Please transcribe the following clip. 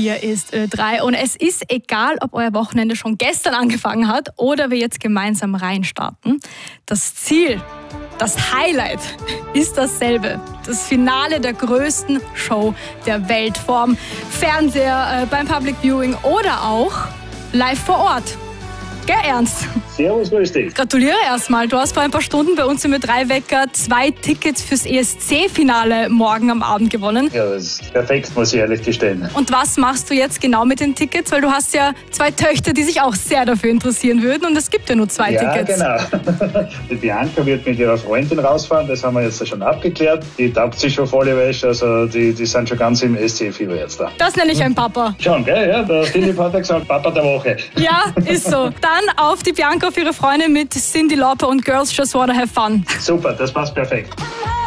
Hier ist Ö3 und es ist egal, ob euer Wochenende schon gestern angefangen hat oder wir jetzt gemeinsam reinstarten. Das Ziel, das Highlight ist dasselbe. Das Finale der größten Show der Welt vorm Fernseher, beim Public Viewing oder auch live vor Ort. Gell, Ernst? Servus, grüß dich. Gratuliere erstmal. Du hast vor ein paar Stunden bei uns im Ö3-Wecker 2 Tickets fürs ESC-Finale morgen am Abend gewonnen. Ja, das ist perfekt, muss ich ehrlich gestehen. Und was machst du jetzt genau mit den Tickets? Weil du hast ja 2 Töchter, die sich auch sehr dafür interessieren würden und es gibt ja nur 2 Tickets. Ja, genau. Die Bianca wird mit ihrer Freundin rausfahren, das haben wir jetzt schon abgeklärt. Die taugt sich schon volle Wäsche, also die sind schon ganz im SC-Fieber jetzt da. Das nenne ich ein Papa. Schon, gell? Ja, der Philipp hat ja gesagt, Papa der Woche. Ja, ist so. Dann auf die Bianca, auf ihre Freundin mit Cyndi Lauper und Girls Just Wanna Have Fun. Super, das passt perfekt.